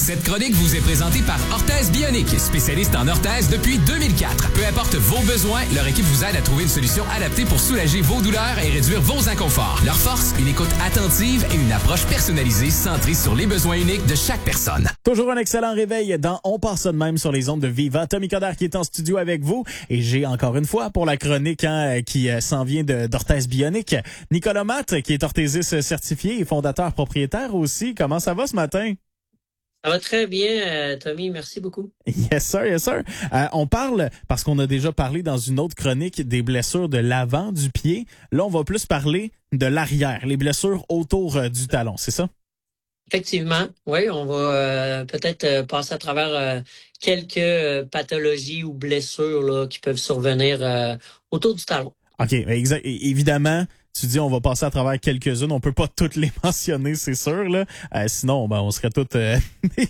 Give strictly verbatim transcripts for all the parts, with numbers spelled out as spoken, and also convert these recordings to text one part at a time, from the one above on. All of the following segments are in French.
Cette chronique vous est présentée par Orthèse Bionique, spécialiste en orthèse depuis deux mille quatre. Peu importe vos besoins, leur équipe vous aide à trouver une solution adaptée pour soulager vos douleurs et réduire vos inconforts. Leur force, une écoute attentive et une approche personnalisée centrée sur les besoins uniques de chaque personne. Toujours un excellent réveil dans On part ça de même sur les ondes de Viva. Tommy Coderre qui est en studio avec vous. Et j'ai encore une fois pour la chronique hein, qui euh, s'en vient de, d'Orthèse Bionique, Nicolas Matt qui est orthésiste certifié et fondateur propriétaire aussi. Comment ça va ce matin? Ça va très bien, euh, Tommy. Merci beaucoup. Yes, sir, yes, sir. Euh, on parle, parce qu'on a déjà parlé dans une autre chronique des blessures de l'avant du pied. Là, on va plus parler de l'arrière, les blessures autour euh, du talon, c'est ça? Effectivement, oui, on va euh, peut-être euh, passer à travers euh, quelques euh, pathologies ou blessures là, qui peuvent survenir euh, autour du talon. OK, exact. Évidemment, tu dis on va passer à travers quelques-unes. On peut pas toutes les mentionner, c'est sûr. Là. Euh, sinon, ben, on serait toutes euh,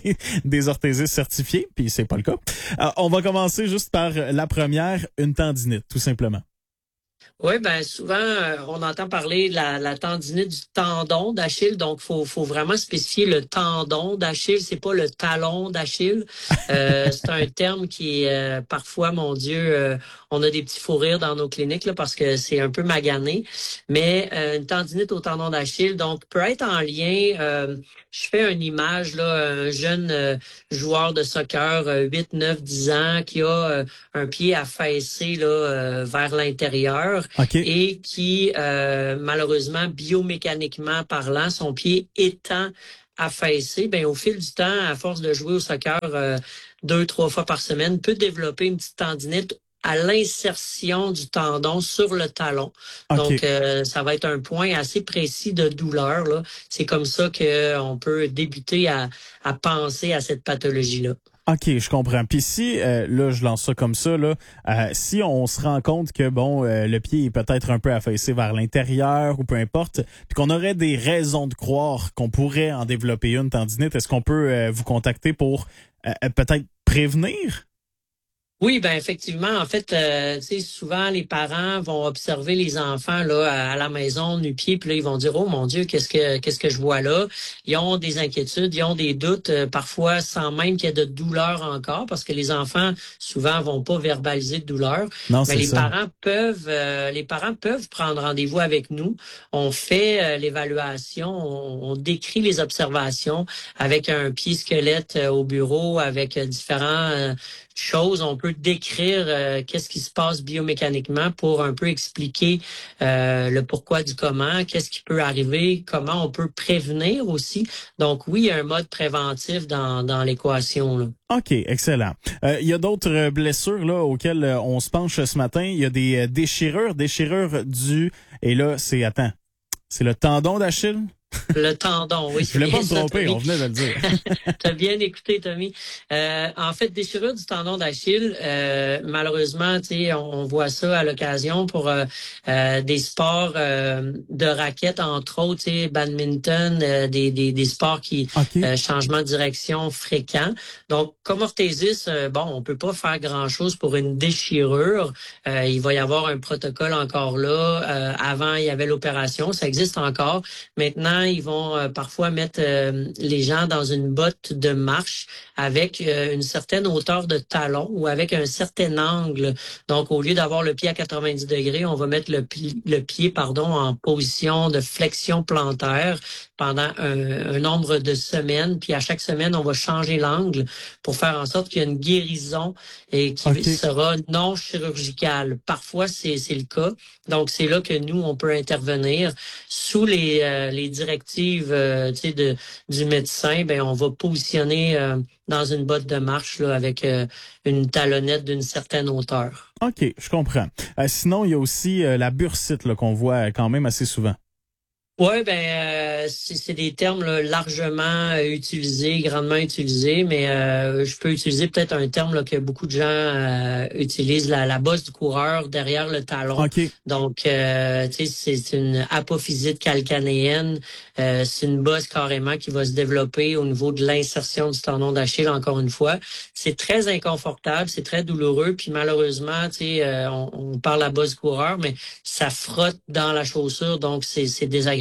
des orthésistes certifiés, puis c'est pas le cas. Euh, on va commencer juste par la première, une tendinite, tout simplement. Oui, ben souvent, euh, on entend parler de la, la tendinite du tendon d'Achille, donc faut faut vraiment spécifier le tendon d'Achille, c'est pas le talon d'Achille. Euh, c'est un terme qui est euh, parfois, mon Dieu, euh, on a des petits fous rires dans nos cliniques là, parce que c'est un peu magané. Mais euh, une tendinite au tendon d'Achille, donc peut être en lien. Euh, je fais une image là, un jeune euh, joueur de soccer, euh, huit, neuf, dix ans, qui a euh, un pied affaissé là euh, vers l'intérieur. Okay. Et qui, euh, malheureusement, biomécaniquement parlant, son pied étant affaissé, ben au fil du temps, à force de jouer au soccer euh, deux, trois fois par semaine, peut développer une petite tendinite à l'insertion du tendon sur le talon. Okay. Donc, euh, ça va être un point assez précis de douleur, là. C'est comme ça qu'on peut débuter à, à penser à cette pathologie-là. OK, je comprends. Puis si, euh, là, je lance ça comme ça, là, euh, si on se rend compte que, bon, euh, le pied est peut-être un peu affaissé vers l'intérieur ou peu importe, puis qu'on aurait des raisons de croire qu'on pourrait en développer une tendinite, est-ce qu'on peut euh, vous contacter pour euh, peut-être prévenir? Oui, ben effectivement, en fait, euh, tu sais, souvent les parents vont observer les enfants là à la maison nu-pieds, puis là ils vont dire oh mon Dieu, qu'est-ce que qu'est-ce que je vois là. Ils ont des inquiétudes, ils ont des doutes, euh, parfois sans même qu'il y ait de douleur encore, parce que les enfants souvent vont pas verbaliser de douleur. Non, mais les ça. parents peuvent, euh, les parents peuvent prendre rendez-vous avec nous. On fait euh, l'évaluation, on, on décrit les observations avec un pied squelette euh, au bureau, avec euh, différents euh, choses. On peut décrire euh, qu'est-ce qui se passe biomécaniquement pour un peu expliquer euh, le pourquoi du comment, qu'est-ce qui peut arriver, comment on peut prévenir aussi. Donc oui, il y a un mode préventif dans, dans l'équation, là. OK, excellent. Euh, il y a d'autres blessures là auxquelles on se penche ce matin. Il y a des déchirures, déchirures du... Et là, c'est... Attends, c'est le tendon d'Achille? Le tendon, oui. Je voulais pas me tromper, on venait de le dire. T'as bien écouté, Tommy. Euh, en fait, déchirure du tendon d'Achille, euh, malheureusement, tu sais, on, on voit ça à l'occasion pour euh, euh, des sports euh, de raquettes, entre autres, tu sais, badminton, euh, des, des, des sports qui okay. euh, changement de direction fréquent. Donc, comme orthésiste, euh, bon, on peut pas faire grand-chose pour une déchirure. Euh, il va y avoir un protocole encore là. Euh, avant, il y avait l'opération, ça existe encore. Maintenant, ils vont euh, parfois mettre euh, les gens dans une botte de marche avec euh, une certaine hauteur de talon ou avec un certain angle. Donc, au lieu d'avoir le pied à quatre-vingt-dix degrés, on va mettre le, pi- le pied pardon, en position de flexion plantaire pendant un, un nombre de semaines. Puis à chaque semaine, on va changer l'angle pour faire en sorte qu'il y ait une guérison et qui okay. sera non chirurgicale. Parfois, c'est, c'est le cas. Donc, c'est là que nous, on peut intervenir sous les, euh, les directives euh, tu sais, de, du médecin. Ben, on va positionner euh, dans une botte de marche là, avec euh, une talonnette d'une certaine hauteur. OK, je comprends. Euh, sinon, il y a aussi euh, la bursite là, qu'on voit quand même assez souvent. Oui, ben euh, c'est, c'est des termes là, largement euh, utilisés, grandement utilisés, mais euh, je peux utiliser peut-être un terme là, que beaucoup de gens euh, utilisent, la, la bosse du coureur derrière le talon. Okay. Donc, euh, tu sais, c'est une apophysite calcanéenne. Euh, c'est une bosse carrément qui va se développer au niveau de l'insertion du tendon d'Achille, encore une fois. C'est très inconfortable, c'est très douloureux, puis malheureusement, tu sais, euh, on, on parle de la bosse du coureur, mais ça frotte dans la chaussure, donc c'est, c'est désagréable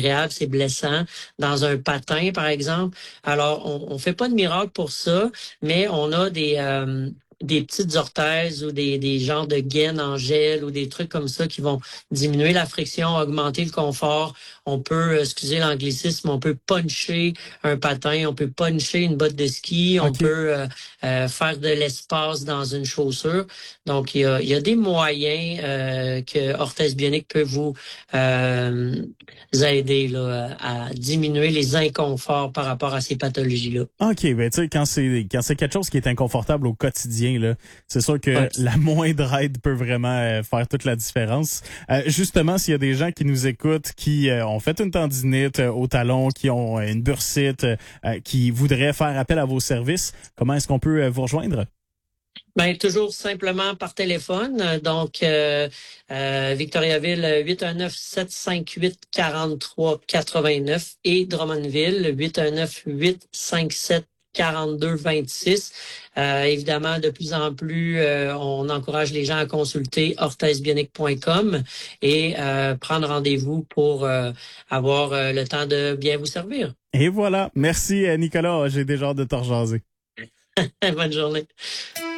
désagréable, c'est blessant. Dans un patin, par exemple. Alors, on, on fait pas de miracle pour ça, mais on a des euh, des petites orthèses ou des, des genres de gaines en gel ou des trucs comme ça qui vont diminuer la friction, augmenter le confort. On peut, excusez l'anglicisme, on peut puncher un patin, on peut puncher une botte de ski, on OK. peut euh, euh, faire de l'espace dans une chaussure. Donc, il y a, il y a des moyens euh, que Orthèse Bionique peut vous euh, aider là, à diminuer les inconforts par rapport à ces pathologies-là. OK, ben tu sais, quand c'est quand c'est quelque chose qui est inconfortable au quotidien, là, c'est sûr que Ouais. la moindre aide peut vraiment euh, faire toute la différence. Euh, justement, s'il y a des gens qui nous écoutent, qui euh, ont fait une tendinite euh, au talon, qui ont euh, une bursite, euh, qui voudraient faire appel à vos services, comment est-ce qu'on peut euh, vous rejoindre? Ben toujours simplement par téléphone. Donc, euh, euh, Victoriaville, huit un neuf, sept cinq huit, quatre trois huit neuf et Drummondville, huit un neuf, huit cinq sept, quarante-deux vingt-six. Euh, évidemment, de plus en plus, euh, on encourage les gens à consulter orthèse bionique point com et euh, prendre rendez-vous pour euh, avoir euh, le temps de bien vous servir. Et voilà. Merci, euh, Nicolas. J'ai déjà hâte de te rejaser. Bonne journée.